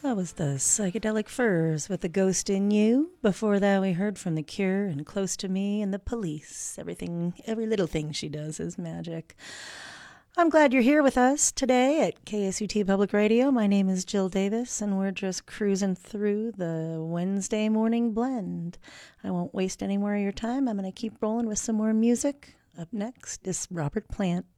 That was the Psychedelic Furs with The Ghost in You. Before that, we heard from The Cure and Close to Me and The Police. Every little thing she does is magic. I'm glad you're here with us today at KSUT Public Radio. My name is Jill Davis, and we're just cruising through the Wednesday morning blend. I won't waste any more of your time. I'm going to keep rolling with some more music. Up next is Robert Plant.